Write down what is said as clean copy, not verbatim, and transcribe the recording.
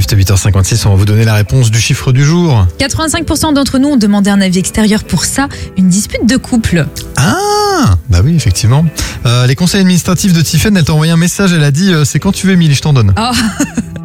juste à 8h56, on va vous donner la réponse du chiffre du jour. 85% d'entre nous ont demandé un avis extérieur pour ça, une dispute de couple. Ah, bah oui, effectivement. Les conseils administratifs de Tiffen, elle t'a envoyé un message, elle a dit c'est quand tu veux, Émilie, je t'en donne. Oh.